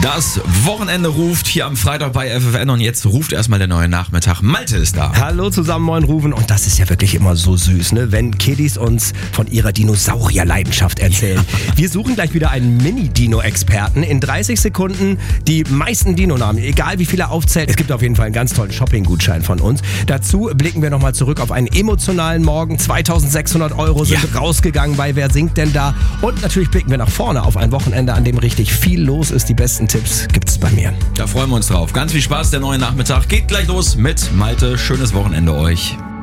Das Wochenende ruft hier am Freitag bei FFN und jetzt ruft erstmal der neue Nachmittag. Malte ist da. Hallo zusammen, moin Rufen. Und das ist ja wirklich immer so süß, ne? Wenn Kiddies uns von ihrer Dinosaurier-Leidenschaft erzählen. Wir suchen gleich wieder einen Mini-Dino-Experten. In 30 Sekunden die meisten Dino-Namen, egal wie viele er aufzählt. Es gibt auf jeden Fall einen ganz tollen Shopping-Gutschein von uns. Dazu blicken wir nochmal zurück auf einen emotionalen Morgen. 2.600 € sind rausgegangen bei Wer singt denn da? Und natürlich blicken wir nach vorne auf ein Wochenende, an dem richtig viel los ist. Die besten Tipps gibt's bei mir. Da freuen wir uns drauf. Ganz viel Spaß, der neue Nachmittag geht gleich los mit Malte. Schönes Wochenende euch.